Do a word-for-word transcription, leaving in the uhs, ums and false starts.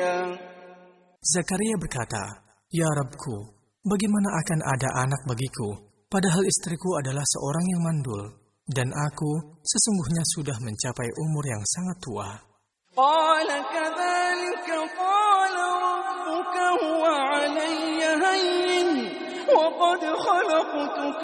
Zakaria berkata, "Ya Rabbku, bagaimana akan ada anak bagiku, padahal istriku adalah seorang yang mandul, dan aku sesungguhnya sudah mencapai umur yang sangat tua." قال كذلك قال ربك هو علي هين وقد خلقتك